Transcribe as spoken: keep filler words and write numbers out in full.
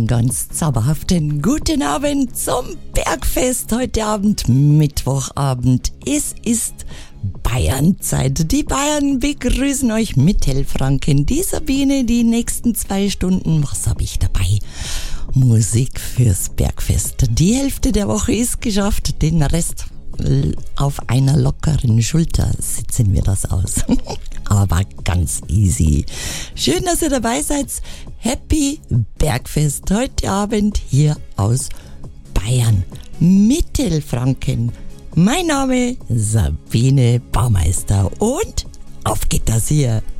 ganz zauberhaften guten Abend zum Bergfest. Heute Abend, Mittwochabend. Es ist Bayernzeit. Die Bayern begrüßen euch Mittelfranken. Die Sabine, die nächsten zwei Stunden. Was habe ich dabei? Musik fürs Bergfest. Die Hälfte der Woche ist geschafft. Den Rest auf einer lockeren Schulter sitzen wir das aus. Aber ganz easy. Schön, dass ihr dabei seid. Happy Bergfest heute Abend hier aus Bayern, Mittelfranken. Mein Name Sabine Baumeister und auf geht das hier.